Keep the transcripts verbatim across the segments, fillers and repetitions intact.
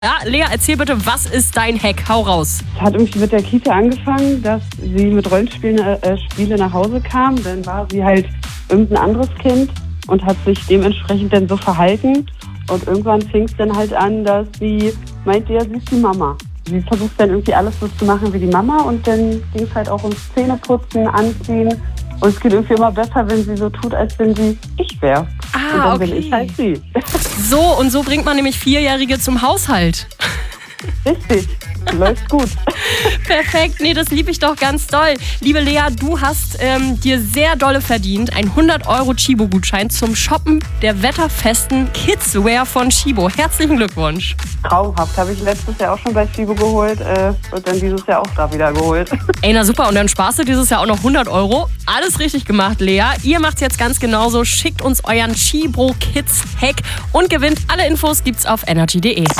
Ja, Lea, erzähl bitte, was ist dein Hack? Hau raus. Es hat irgendwie mit der Kita angefangen, dass sie mit Rollenspielen äh, Spiele nach Hause kam. Dann war sie halt irgendein anderes Kind und hat sich dementsprechend dann so verhalten. Und irgendwann fing es dann halt an, dass sie meinte, ja, sie ist die Mama. Sie versucht dann irgendwie alles so zu machen wie die Mama und dann ging es halt auch ums Zähneputzen, Anziehen. Und es geht irgendwie immer besser, wenn sie so tut, als wenn sie ich wäre. Ah, und dann okay. bin ich halt sie. So, und so bringt man nämlich Vierjährige zum Haushalt. Richtig, läuft gut. Perfekt, nee, das liebe ich doch ganz doll. Liebe Lea, du hast ähm, dir sehr dolle verdient. Ein hundert Euro Chibo-Gutschein zum Shoppen der wetterfesten Kidswear von Chibo. Herzlichen Glückwunsch. Traumhaft, habe ich letztes Jahr auch schon bei Chibo geholt äh, und dann dieses Jahr auch da wieder geholt. Ey, na super, und dann sparst du dieses Jahr auch noch hundert Euro. Alles richtig gemacht, Lea. Ihr macht's jetzt ganz genauso. Schickt uns euren Chibo Kids Hack und gewinnt. Alle Infos gibt's auf energy punkt de.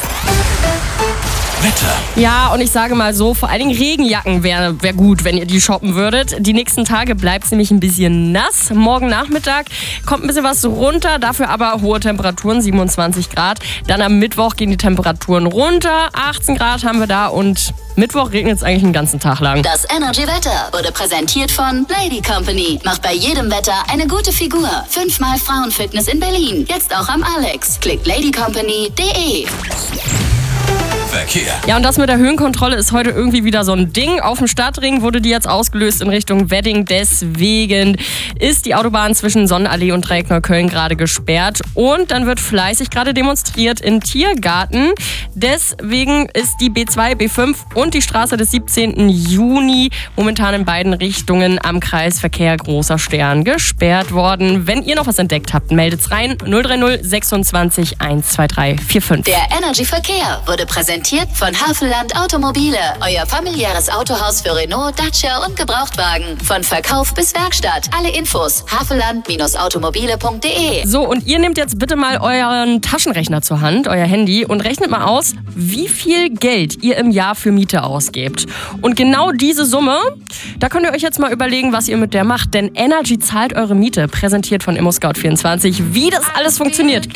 Wetter. Ja, und ich sage mal so, vor allen Dingen Regenjacken wäre wär gut, wenn ihr die shoppen würdet. Die nächsten Tage bleibt es nämlich ein bisschen nass. Morgen Nachmittag kommt ein bisschen was runter, dafür aber hohe Temperaturen, siebenundzwanzig Grad. Dann am Mittwoch gehen die Temperaturen runter, achtzehn Grad haben wir da und Mittwoch regnet es eigentlich den ganzen Tag lang. Das Energy-Wetter wurde präsentiert von Lady Company. Macht bei jedem Wetter eine gute Figur. Fünfmal Frauenfitness in Berlin. Jetzt auch am Alex. Klickt lady company punkt de. Verkehr. Ja, und das mit der Höhenkontrolle ist heute irgendwie wieder so ein Ding. Auf dem Stadtring wurde die jetzt ausgelöst in Richtung Wedding. Deswegen ist die Autobahn zwischen Sonnenallee und Dreieck Neukölln gerade gesperrt. Und dann wird fleißig gerade demonstriert in Tiergarten. Deswegen ist die B zwei, B fünf und die Straße des siebzehnten Juni momentan in beiden Richtungen am Kreisverkehr Großer Stern gesperrt worden. Wenn ihr noch was entdeckt habt, meldet's rein. null drei null sechsundzwanzig eins zwei drei vier fünf. Der Energy Verkehr wurde präsentiert von Havelland Automobile. Euer familiäres Autohaus für Renault, Dacia und Gebrauchtwagen. Von Verkauf bis Werkstatt. Alle Infos havelland automobile punkt de. So, und ihr nehmt jetzt bitte mal euren Taschenrechner zur Hand, euer Handy, und rechnet mal aus, wie viel Geld ihr im Jahr für Miete ausgebt. Und genau diese Summe, da könnt ihr euch jetzt mal überlegen, was ihr mit der macht. Denn Energy zahlt eure Miete, präsentiert von ImmoScout vierundzwanzig. Wie das alles funktioniert,